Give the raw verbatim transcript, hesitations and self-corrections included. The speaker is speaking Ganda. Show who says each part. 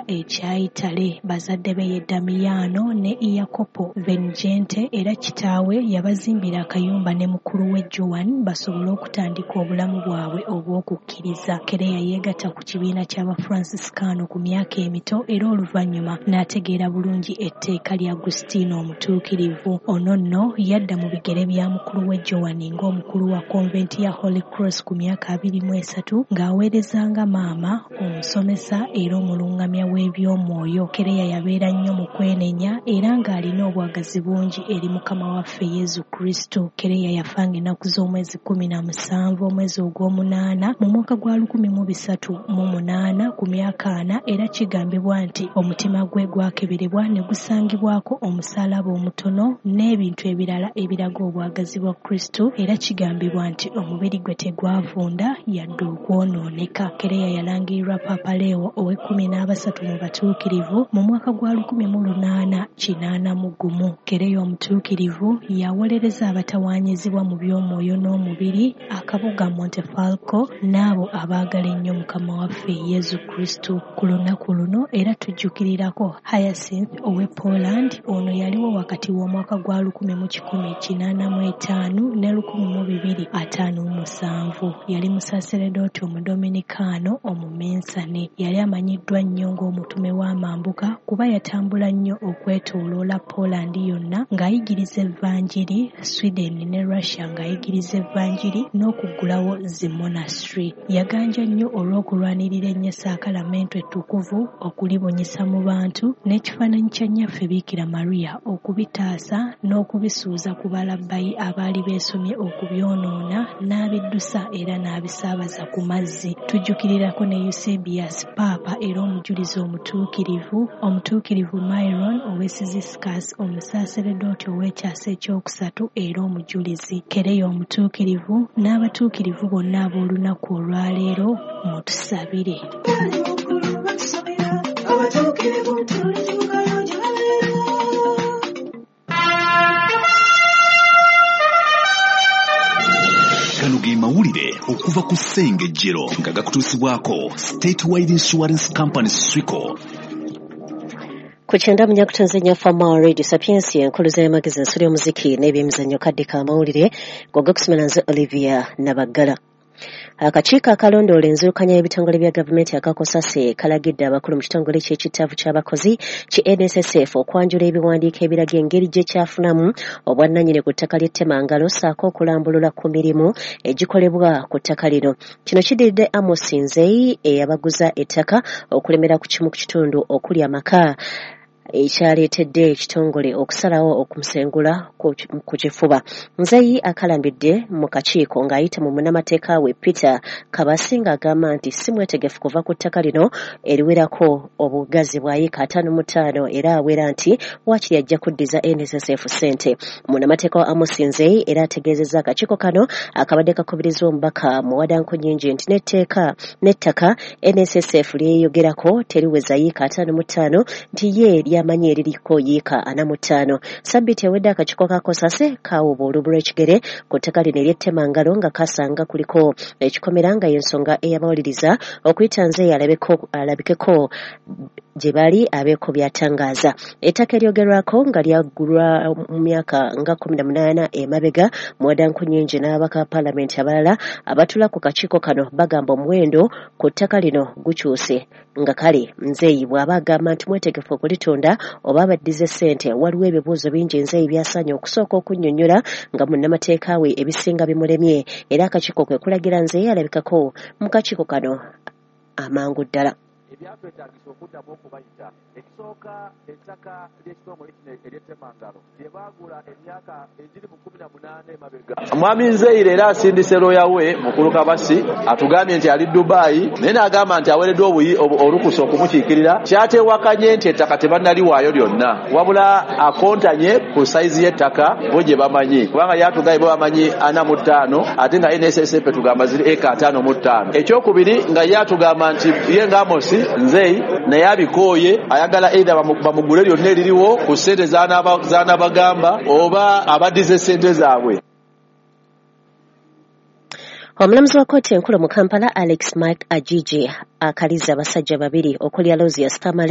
Speaker 1: ekya Itale. Bazadde be ye Damiano ne Iacopo Vengente era kitaawe yabazimbira akayumba ne mukulu we Joan basobole okutandika obulamu bwabwe obw'okukkiriza. Kereya yeegatta ku kibiina ky'Abafranciscaano ku myaka emito era oluvannyuma n'ategeera bulungi etteeka lya Agustino omutuukirivu. Ono nno yadda mu bigere bya mukulu we Joan ng'omukulu wa konventi ya Holy Cross ku myaka abiri mu esatu ng'aweerezanga maama, omusomesa era omulungamya w'ebyomwoyo. Kereya yabeera nnyo mu kwenenya era ng'alina obwagazi bungi eri Mukama waffe Yezu Kristo. Kereya yafanga ennaku z'omwezi kkumi na musanvu omwezi ogw'omunaana mu mwaka gwa lukumi mu bisatu mu munaana ku myaka ana era kigambibwa nti omutima gwe gwakeberebwa ne gusangibwako omusaalaba omutono n'ebintu ebirala ebiraga obwagazi bwa Kristo era kigambibwa nti omubiri gwe tegwavunda yadde okwonooneka. Kereya yalangirirwa Papa Leo ow'ekkumi n'abasatu mu batuukirivu mu mwaka gwa lukumi mu lunaana kinaana mu gumu. Kereya omutuukirivu yawolereza abatawaanyizibwa mu by'omwoyo n'omubiri akabuga Montefalco n'abo abaagala ennyo Mukama waffe Yezu Kristo. Ku lunaku luno era tujjukirirako Hyacinth ow'e Poland. Ono yaliwo wakati w'omwaka gwa lukumi mu kikumi kinaana mu etaano ne lukumi mu bibiri ataano mu musanvu. Yali musaaseredooti omudominikaano omumensane. Yali amanyiddwa nnyo ng'omutume w'amambuka kuba yatambula nnyo okwetooloola Poland yonna ng'ayigiriza evvanjiri, Sweden ne Russia ng'ayigiriza evvanjiri n'okuggulawo zi monastery. Yaganja nnyo olw'okulwanirira ennyesakalamento ettukuvu, okulibunyisa mu bantu n'ekifaananyi kya nnyaffe Biikira Maria okubitaasa n'okubisuuza ku balabbayi abaali beesomye okubyonoona n'abiddusa era n'abisaabaza ku mazzi. Tujjukirirako ne Eusebius Paapa era omujulizi omutuukirivu, omutuukirivu Myron ow'Esiziscus omusaaseredooti ow'ekyasa ekyokusatu era omujulizi. Kereya omutuukirivu n'abatuukirivu bonna ab'olunaku olwaleero mutusabire.
Speaker 2: Gano ge mawulire okuva ku Ssengejjero nga gakutuusibwako State Wide Insurance Company Swico.
Speaker 3: Ku kyenda mu nyakutonzenya Fama Radio Sapiensi enkulu z'amagezi ensuli omuziki n'ebyemizannyo kadde ka mawulire goggakusomera nze Olivia Nabaggala. Akakiiko akalondoola enzuukanya y'ebitongole bya gavumenti akakosase kalagidde abakulu mu kitongole ky'ekitaavu ky'abakozi ki N S S F okwanjula ebiwandiiko ebiraga engeri gye kyafunamu obwannannyini ku ttaka ly'ettemangalo ssaako okulambulula ku mirimu egikolebwa ku ttaka lino. Kino kiddiridde Amos Nzeyi eyabaguza ettaka okulemera ku kimu ku kitundu okuli amaka ekyaleetedde ekitongole okusalawo okumusengula ku kifuba. Nzeyi akalambidde mu kakiiko ng'ayita mu munnamateeka we Peter Kabasi ng'agamba nti si mwetegefu kuva ku ttaka lino eriwerako obugazi bwa yiika ataano mu ttaano era awera nti waakiri ajja kuddiza N S S F ssente. Munnamateeka wa Amos Nzeyi era ategeezezza akakiiko kano akabadde kakubiriza omubaka Muwadanko Nnyingi nti n'etteeka n'ettaka N S S F lyeyogerako teriweza yiika ataano mu ttaano nti ye amanyi eririko yiika ana mu ttaano. Sabbiiti ewedde akakiiko kakosase kaawuba olubu lw'ekigere ku ttaka lino ery'ettemangalo nga kasanga kuliko ekikomera nga y'ensonga eyabawuliriza okuyita Nzeyi alabikeko gye bali abeeko byatangaaza. Ettaka eryogerwako nga lyagulwa mu myaka nga kkumi na munaana emabega. Muwadanko Nnyingi n'ababaka paalamenti abalala abatula ku kakiiko kano bagamba omuwendo ku ttaka lino gukyuse nga kale Nzeyi bw'aba agamba nti mwetegefu okulitunda oba abaddize ssente. Waliwo ebibuuzo bingi Nzeyi byasaanye okusooka okunnyonnyola nga munnamateeka we ebisinga bimulemye era akakiiko kwe kulagira Nzeyi alabikako mu kakiiko kano amangu ddala.
Speaker 4: Ebyatwetaagisa okuddamu okubayita ekisooka ettaka ly'ekitongole kino ery'ettemangalo lye baagula emyaka egiri mu kkumi na munaana emabega. Mwami Nzeyi leero asindise looya we mukulu Kabasi atugambye nti ali Dubai naye n'agamba nti aweereddwa olukusa okumukiikirira. Kyatewakanye nti ettaka tebannaliwaayo lyonna wabula akontanye ku sayizi y'ettaka bo gye bamanyi kubanga yatugambye bo bamanyi ana mu ttaano ate nga N S S F tugamba ziri eka ataano mu ttaano. Ekyokubiri nga yatugamba nti ye nga Amos Nzeyi naye abikooye ayagala either bamugule lyonna eririwo ku ssente z'anabagamba oba abaddize ssente zaabwe.
Speaker 3: Omulamuzi wa kkooti enkulu mu Kampala Alex Mike Ajiji akaliza abasajja babiri okulya Lozia Stamale